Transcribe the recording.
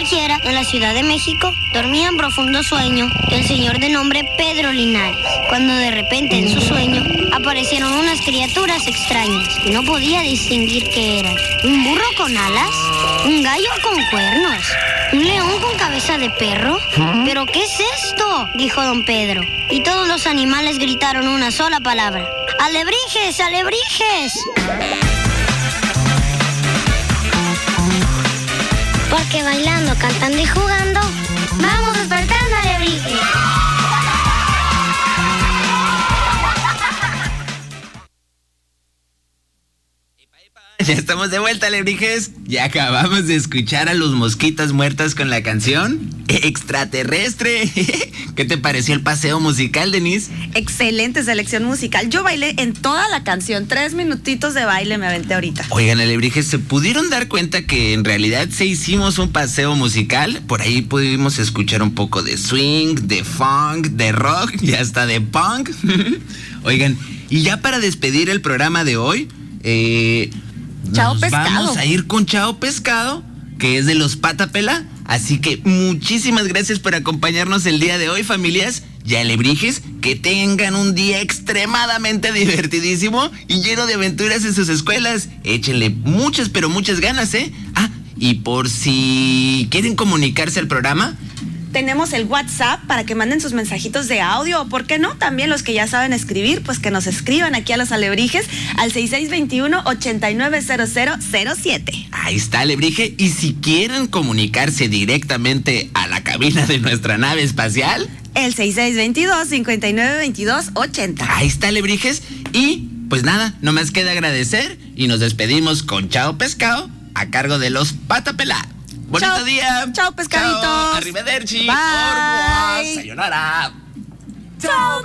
cualquiera en la Ciudad de México dormía en profundo sueño el señor de nombre Pedro Linares, cuando de repente en su sueño aparecieron unas criaturas extrañas que no podía distinguir qué eran. ¿Un burro con alas? ¿Un gallo con cuernos? ¿Un león con cabeza de perro? ¿Pero qué es esto?, dijo don Pedro. Y todos los animales gritaron una sola palabra: ¡alebrijes, alebrijes! Porque bailando, cantando y jugando, vamos despertando alebrijes. Ya estamos de vuelta, alebrijes. Ya acabamos de escuchar a los Mosquitas Muertas con la canción Extraterrestre. ¿Qué te pareció el paseo musical, Denise? Excelente selección musical. Yo bailé en toda la canción. 3 minutitos de baile me aventé ahorita. Oigan, alebrijes, ¿se pudieron dar cuenta que en realidad se hicimos un paseo musical? Por ahí pudimos escuchar un poco de swing, de funk, de rock y hasta de punk. Oigan, y ya para despedir el programa de hoy, Chao Pescado. Vamos a ir con Chao Pescado, que es de los Patapela. Así que muchísimas gracias por acompañarnos el día de hoy, familias. Y alebrijes, que tengan un día extremadamente divertidísimo y lleno de aventuras en sus escuelas. Échenle muchas, pero muchas ganas, ¿eh? Ah, y por si quieren comunicarse al programa, tenemos el WhatsApp para que manden sus mensajitos de audio, o por qué no, también los que ya saben escribir, pues que nos escriban aquí a los alebrijes al 6621-890007. Ahí está, alebrije. Y si quieren comunicarse directamente a la cabina de nuestra nave espacial, el 6622-592280. Ahí está, alebrijes. Y pues nada, nomás queda agradecer y nos despedimos con Chao Pescado a cargo de los Patapela. Bonito día. Chao, pescaditos. Chao. Arrivederci. Bye. Sayonara. Chao.